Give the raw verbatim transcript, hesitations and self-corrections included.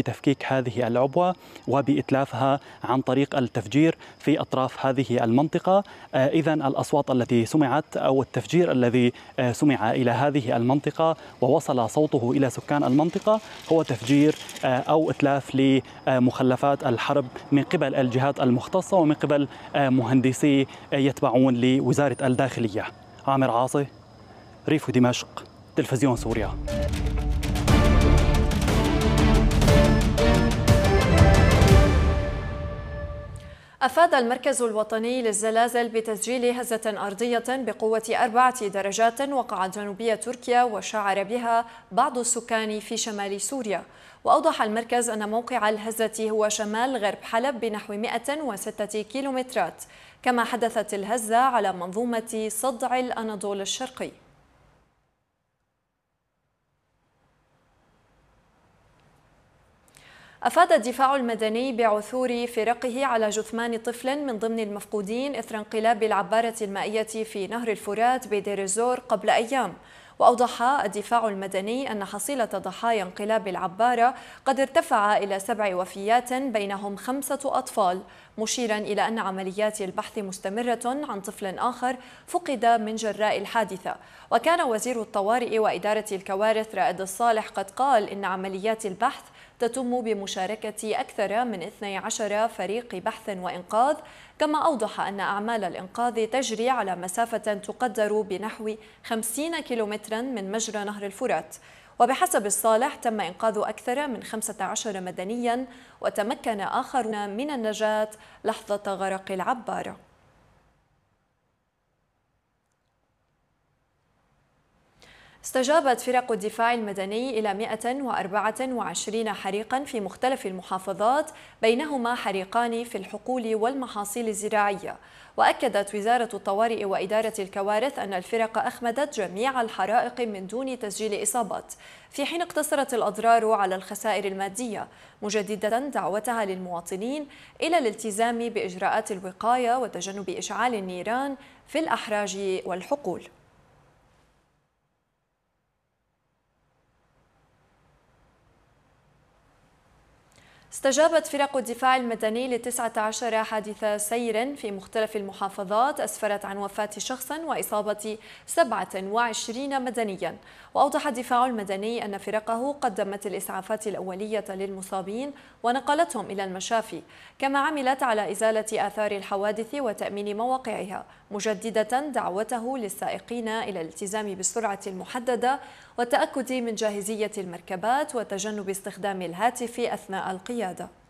بتفكيك هذه العبوة وبإتلافها عن طريق التفجير في أطراف هذه المنطقة. إذن الأصوات التي سمعت أو التفجير الذي سمع إلى هذه المنطقة ووصل صوته إلى سكان المنطقة هو تفجير أو إتلاف لمخلفات الحرب من قبل الجهات المختصة ومن قبل مهندسي يتبعون لوزارة الداخلية. عامر عاصي، ريف دمشق، تلفزيون سوريا. أفاد المركز الوطني للزلازل بتسجيل هزة أرضية بقوة أربعة درجات وقعت جنوبية تركيا وشعر بها بعض السكان في شمال سوريا. وأوضح المركز أن موقع الهزة هو شمال غرب حلب بنحو مئة وستة كيلومترات، كما حدثت الهزة على منظومة صدع الأناضول الشرقي. أفاد الدفاع المدني بعثور فرقه على جثمان طفل من ضمن المفقودين إثر انقلاب العبارة المائية في نهر الفرات بدير الزور قبل أيام. وأوضح الدفاع المدني أن حصيلة ضحايا انقلاب العبارة قد ارتفع إلى سبع وفيات بينهم خمسة أطفال، مشيرا إلى أن عمليات البحث مستمرة عن طفل آخر فقد من جراء الحادثة. وكان وزير الطوارئ وإدارة الكوارث رائد الصالح قد قال إن عمليات البحث تتم بمشاركة أكثر من اثني عشر فريق بحث وإنقاذ، كما أوضح أن أعمال الإنقاذ تجري على مسافة تقدر بنحو خمسين كيلومترا من مجرى نهر الفرات. وبحسب الصالح تم إنقاذ أكثر من خمسة عشر مدنيا وتمكن آخرون من النجاة لحظة غرق العبارة. استجابت فرق الدفاع المدني إلى مئة وأربعة وعشرين حريقا في مختلف المحافظات، بينهما حريقان في الحقول والمحاصيل الزراعية. وأكدت وزارة الطوارئ وإدارة الكوارث أن الفرق أخمدت جميع الحرائق من دون تسجيل إصابات، في حين اقتصرت الأضرار على الخسائر المادية، مجددة دعوتها للمواطنين إلى الالتزام بإجراءات الوقاية وتجنب إشعال النيران في الأحراج والحقول. استجابت فرق الدفاع المدني لتسعة عشر حادث سير في مختلف المحافظات أسفرت عن وفاة شخص وإصابة سبعة وعشرين مدنيا. وأوضح الدفاع المدني أن فرقه قدمت الإسعافات الأولية للمصابين ونقلتهم إلى المشافي، كما عملت على إزالة آثار الحوادث وتأمين مواقعها، مجددة دعوته للسائقين إلى الالتزام بالسرعة المحددة والتأكد من جاهزية المركبات وتجنب استخدام الهاتف أثناء القيادة.